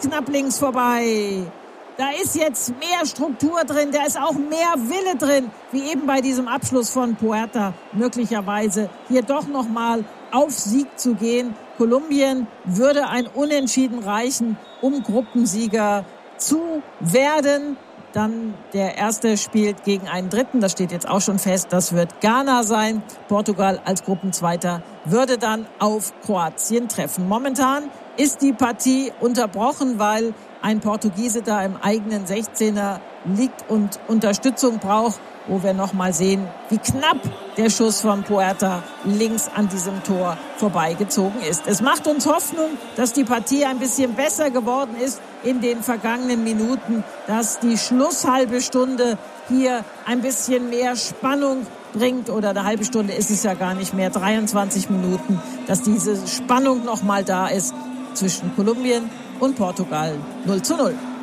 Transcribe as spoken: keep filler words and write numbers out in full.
knapp links vorbei. Da ist jetzt mehr Struktur drin, da ist auch mehr Wille drin, wie eben bei diesem Abschluss von Puerta, möglicherweise hier doch nochmal auf Sieg zu gehen. Kolumbien würde ein Unentschieden reichen, um Gruppensieger zu werden. Dann der erste spielt gegen einen Dritten, das steht jetzt auch schon fest, das wird Ghana sein. Portugal als Gruppenzweiter würde dann auf Kroatien treffen. Momentan ist die Partie unterbrochen, weil ein Portugiese da im eigenen sechzehner liegt und Unterstützung braucht, wo wir noch mal sehen, wie knapp der Schuss von Puerta links an diesem Tor vorbeigezogen ist. Es macht uns Hoffnung, dass die Partie ein bisschen besser geworden ist in den vergangenen Minuten, dass die Schlusshalbe Stunde hier ein bisschen mehr Spannung bringt, oder eine halbe Stunde ist es ja gar nicht mehr, dreiundzwanzig Minuten, dass diese Spannung noch mal da ist zwischen Kolumbien und Portugal. null zu null.